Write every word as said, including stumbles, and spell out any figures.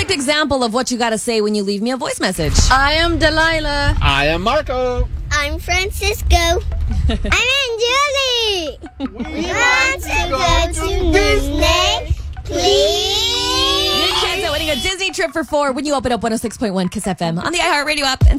perfect example of what you got to say when you leave me a voice message. I am Delilah. I am Marco. I'm Francisco. I'm Anjali. We want to go to Disney, please. Your chance at winning a Disney trip for four when you open up one oh six point one Kiss F M on the iHeartRadio app and